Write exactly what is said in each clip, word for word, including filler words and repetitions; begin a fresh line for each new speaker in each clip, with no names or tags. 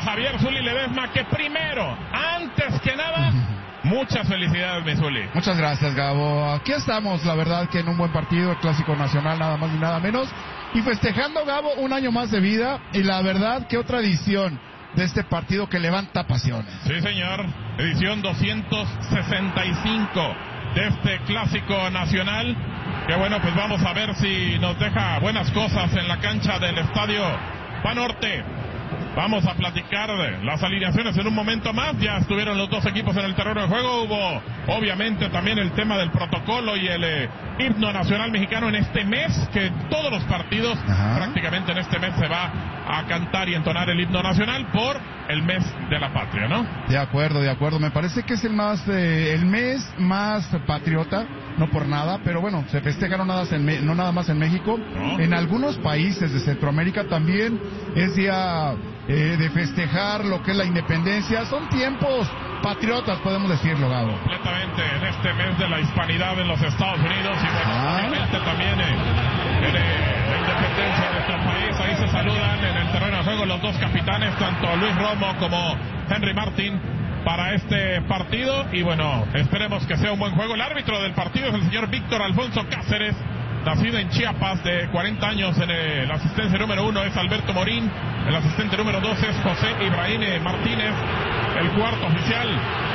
Javier Zuli Ledesma, que primero, antes que nada, muchas felicidades, mi Zuli.
Muchas gracias, Gabo. Aquí estamos, la verdad que en un buen partido, el Clásico Nacional, nada más ni nada menos. Y festejando, Gabo, un año más de vida. Y la verdad, qué otra edición de este partido que levanta pasiones.
Sí, señor. Edición doscientos sesenta y cinco de este Clásico Nacional. Que bueno, pues vamos a ver si nos deja buenas cosas en la cancha del Estadio Banorte. Vamos a platicar de las alineaciones en un momento más. Ya estuvieron los dos equipos en el terreno de juego. Hubo obviamente también el tema del protocolo y el eh, himno nacional mexicano en este mes, que todos los partidos, Ajá. prácticamente en este mes se va a cantar y entonar el himno nacional por el mes de la patria, ¿no?
De acuerdo, de acuerdo. Me parece que es el más eh, el mes más patriota, no por nada, pero bueno, se festeja no nada, en, no nada más en México. ¿No? En algunos países de Centroamérica también es día eh, de festejar lo que es la independencia. Son tiempos patriotas, podemos decirlo, Gabo.
Completamente, en este mes de la hispanidad en los Estados Unidos y bueno, ah. obviamente también eh, en eh, la independencia de nuestro país. Ahí se saludan en el terreno de juego los dos capitanes, tanto Luis Romo como Henry Martin, para este partido. Y bueno, esperemos que sea un buen juego. El árbitro del partido es el señor Víctor Alfonso Cáceres, nacido en Chiapas, de cuarenta años. En el asistencia número uno es Alberto Morín, el asistente número dos es José Ibrahim Martínez, el cuarto oficial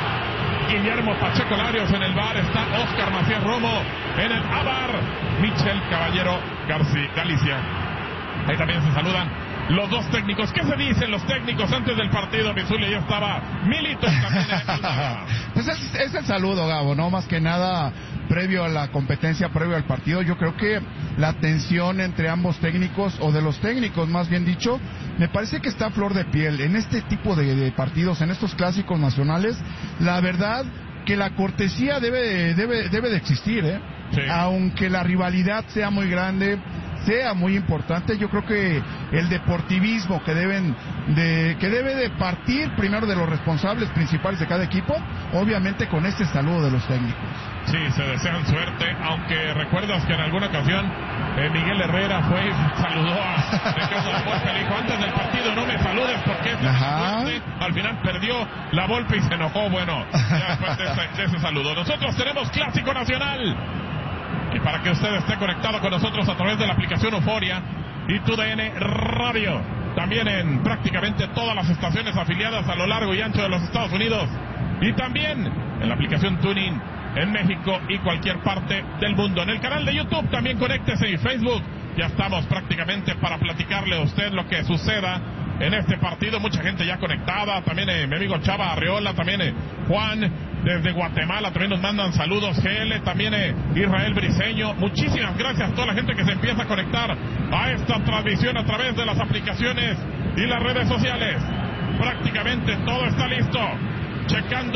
Guillermo Pacheco Larios, en el bar está Oscar Macías Romo, en el A B A R Michel Caballero García Galicia. Ahí también se saludan los dos técnicos. ¿Qué se dicen los técnicos antes del partido? Misuli, ya estaba Milito también en el...
Pues es, es el saludo, Gabo, ¿no? Más que nada, previo a la competencia, previo al partido. Yo creo que la tensión entre ambos técnicos, o de los técnicos más bien dicho, me parece que está a flor de piel. En este tipo de, de partidos, en estos clásicos nacionales, la verdad que la cortesía debe, debe, debe de existir, ¿eh? Sí. Aunque la rivalidad sea muy grande, sea muy importante, yo creo que el deportivismo que deben de que debe de partir primero de los responsables principales de cada equipo, obviamente con este saludo de los técnicos.
Sí, se desean suerte, aunque recuerdas que en alguna ocasión eh, Miguel Herrera fue y saludó a Ricardo La Volpe, le dijo antes del partido no me saludes porque es fuerte. Al final perdió La Volpe y se enojó, bueno, ya después de ese, de ese saludo. Nosotros tenemos Clásico Nacional. Y para que usted esté conectado con nosotros a través de la aplicación Euforia y T U D N Radio, también en prácticamente todas las estaciones afiliadas a lo largo y ancho de los Estados Unidos, y también en la aplicación TuneIn en México y cualquier parte del mundo. En el canal de YouTube también conéctese, y Facebook, ya estamos prácticamente para platicarle a usted lo que suceda en este partido. Mucha gente ya conectada, también eh, mi amigo Chava Arriola, también eh, Juan desde Guatemala, también nos mandan saludos, G L, también eh, Israel Briseño. Muchísimas gracias a toda la gente que se empieza a conectar a esta transmisión a través de las aplicaciones y las redes sociales. Prácticamente todo está listo, checando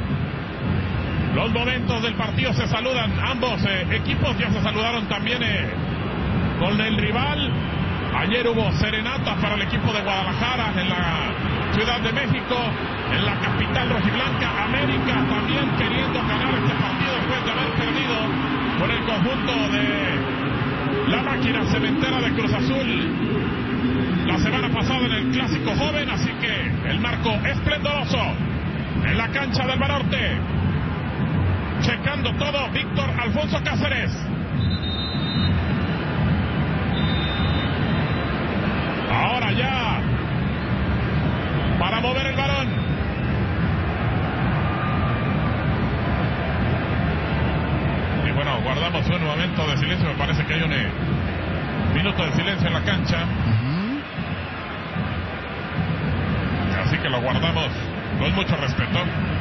los momentos del partido. Se saludan ambos eh, equipos, ya se saludaron también eh, con el rival. Ayer hubo serenata para el equipo de Guadalajara en la Ciudad de México, en la capital rojiblanca. América también queriendo ganar este partido después de haber perdido con el conjunto de la máquina cementera de Cruz Azul la semana pasada en el Clásico Joven. Así que el marco esplendoroso en la cancha del Banorte, checando todo Víctor Alfonso Cáceres. Ahora ya para mover el balón. Y bueno, guardamos un momento de silencio. Me parece que hay un eh, minuto de silencio en la cancha. Uh-huh. Así que lo guardamos con mucho respeto.